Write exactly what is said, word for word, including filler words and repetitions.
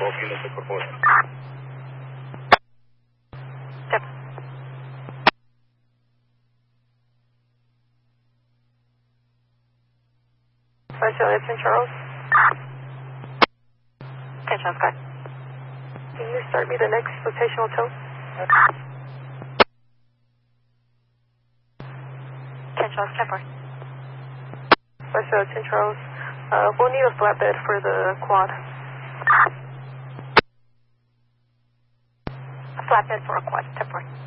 twelve kilos, por favor. Yep. Special Ed Saint Charles. Saint Charles, go ahead. Can you start me the next rotational tow? Saint Charles, ten four. Special Ed Saint Charles. Uh, we'll need a flatbed for the quad. A flatbed for a quad, ten four.